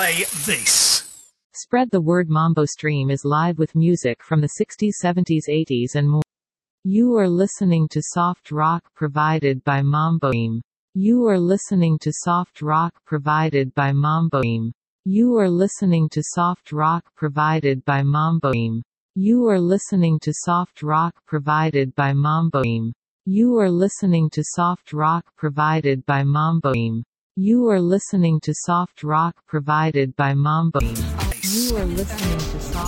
Play this. Spread the word. Mambo Stream is live with music from the 60s, 70s, 80s and more. You are listening to soft rock provided by Mambo Stream. You are listening to soft rock provided by Mambo Stream. You are listening to soft rock provided by Mambo Stream. You are listening to soft rock provided by Mambo Stream. You are listening to soft rock provided by Mambo Stream. You are listening to soft rock provided by Mambo Stream. You are listening to soft